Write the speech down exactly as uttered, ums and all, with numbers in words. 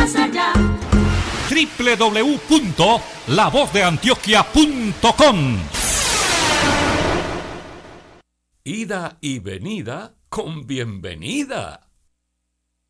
más allá. doble u doble u doble u punto la voz de antioquia punto com. Ida y venida con bienvenida.